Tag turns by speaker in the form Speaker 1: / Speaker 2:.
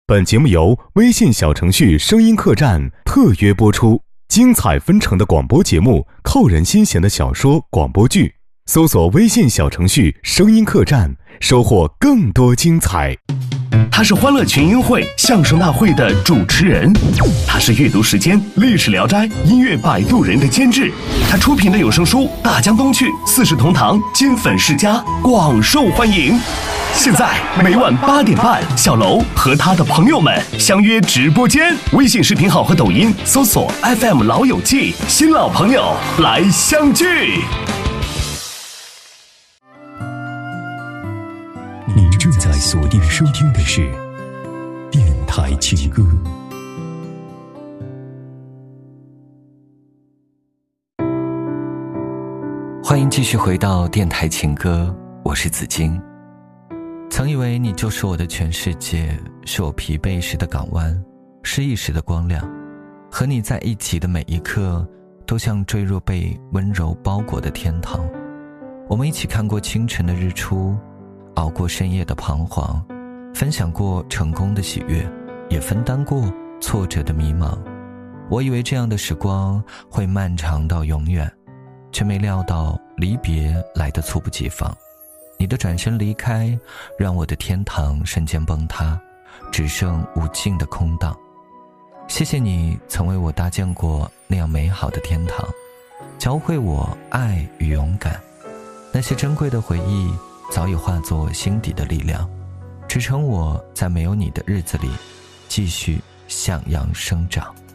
Speaker 1: 本节目由微信小程序声音客栈特约播出，精彩纷呈的广播节目，扣人心弦的小说广播剧，搜索微信小程序声音客栈，收获更多精彩。
Speaker 2: 他是欢乐群英会相声大会的主持人，他是阅读时间历史聊斋音乐摆渡人的监制，他出品的有声书大江东去四世同堂金粉世家广受欢迎。现在每晚8点半，小楼和他的朋友们相约直播间，微信视频号和抖音搜索 FM 老友记，新老朋友来相聚。
Speaker 3: 您正在锁定收听的是电台情歌。
Speaker 4: 欢迎继续回到电台情歌，我是子金。曾以为你就是我的全世界，是我疲惫时的港湾，失意时的光亮。和你在一起的每一刻，都像坠入被温柔包裹的天堂。我们一起看过清晨的日出，熬过深夜的彷徨，分享过成功的喜悦，也分担过挫折的迷茫。我以为这样的时光会漫长到永远，却没料到离别来得猝不及防。你的转身离开，让我的天堂瞬间崩塌，只剩无尽的空荡。谢谢你曾为我搭建过那样美好的天堂，教会我爱与勇敢。那些珍贵的回忆早已化作心底的力量，支撑我在没有你的日子里继续向阳生长。